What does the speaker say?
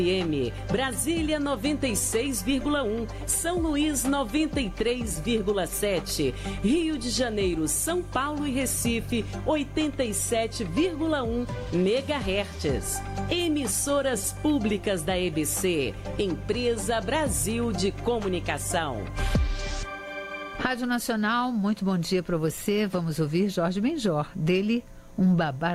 Brasília 96,1, São Luís 93,7, Rio de Janeiro, São Paulo e Recife 87,1 MHz. Emissoras públicas da EBC, Empresa Brasil de Comunicação. Rádio Nacional, muito bom dia para você. Vamos ouvir Jorge Benjor, dele, Um Babá